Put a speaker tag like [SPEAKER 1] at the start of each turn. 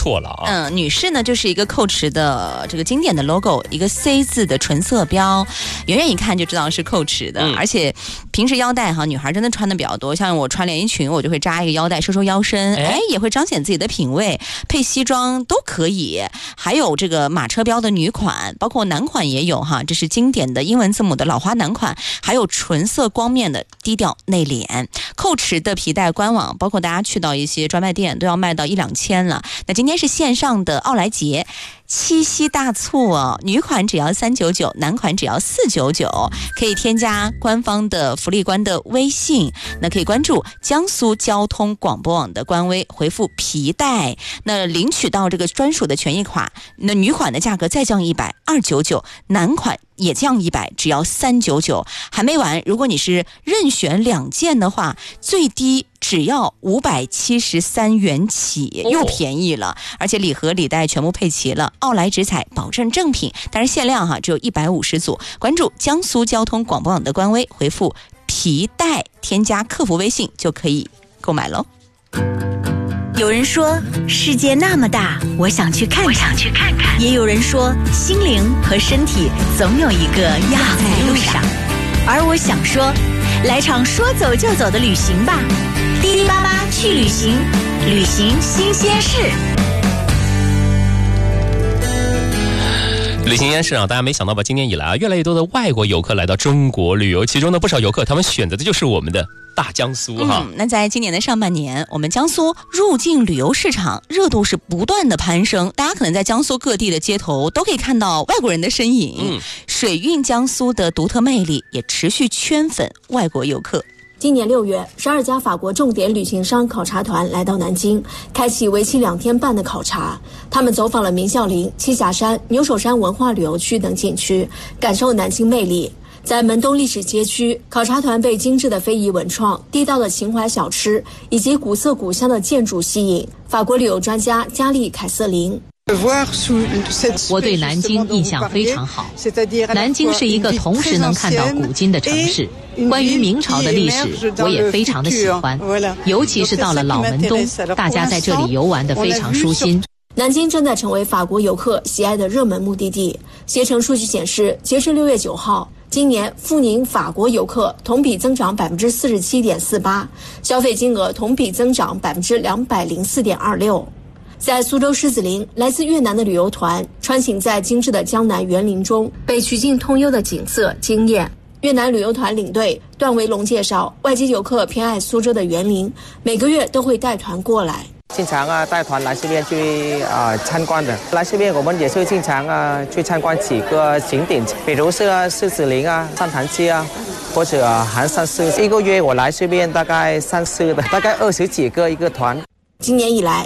[SPEAKER 1] 错了啊。
[SPEAKER 2] 女士呢就是一个Coach的这个经典的 logo， 一个 C 字的纯色标，远远一看就知道是Coach的。而且平时腰带哈，女孩真的穿的比较多，像我穿连衣裙，我就会扎一个腰带，收腰身，也会彰显自己的品味。配西装都可以，还有这个马车标的女款，包括男款也有哈，这是经典的英文字母的老花男款，还有纯色光面的低调内敛。Coach的皮带官网，包括大家去到一些专卖店都要卖到1-2千了。那今天是线上的奥莱节七夕大促哦，女款只要399，男款只要499，可以添加官方的福利官的微信，那可以关注江苏交通广播网的官微，回复皮带，那领取到这个专属的权益卡，那女款的价格再降100，299，男款也降100，只要399。还没完，如果你是任选2件的话，最低只要573元起，又便宜了，而且礼盒礼袋全部配齐了，奥莱直采保证正品，但是限量哈，只有150组。关注江苏交通广播网的官微，回复皮带，添加客服微信就可以购买喽。
[SPEAKER 3] 有人说世界那么大，我想去看看。也有人说心灵和身体总有一个要在路上。而我想说，来场说走就走的旅行吧，滴滴爸爸去旅行，旅行新鲜事。
[SPEAKER 1] 旅行新鲜事啊，大家没想到吧？今年以来啊，越来越多的外国游客来到中国旅游，其中的不少游客他们选择的就是我们的大江苏哈。
[SPEAKER 2] 那在今年的上半年，我们江苏入境旅游市场热度是不断的攀升，大家可能在江苏各地的街头都可以看到外国人的身影。水韵江苏的独特魅力也持续圈粉外国游客。
[SPEAKER 4] 今年6月，12家法国重点旅行商考察团来到南京，开启为期2天半的考察。他们走访了明孝陵、栖霞山、牛首山文化旅游区等景区，感受南京魅力。在门东历史街区，考察团被精致的非遗文创、地道的情怀小吃以及古色古香的建筑吸引。法国旅游专家加利凯瑟琳。
[SPEAKER 5] 我对南京印象非常好，南京是一个同时能看到古今的城市。关于明朝的历史，我也非常的喜欢，尤其是到了老门东，大家在这里游玩得非常舒心。
[SPEAKER 4] 南京正在成为法国游客喜爱的热门目的地。携程数据显示，截至6月9号，今年赴宁法国游客同比增长47.48%，消费金额同比增长204.26%。在苏州狮子林，来自越南的旅游团穿行在精致的江南园林中，被曲径通幽的景色惊艳。越南旅游团领队段维龙介绍，外籍游客偏爱苏州的园林，每个月都会带团过来。
[SPEAKER 6] 经常带团来这边去参观的，来这边我们也是经常去参观几个景点，比如是狮子林上潭街或者寒山寺。一个月我来这边大概3-4个的，大概20几个一个团。
[SPEAKER 4] 今年以来，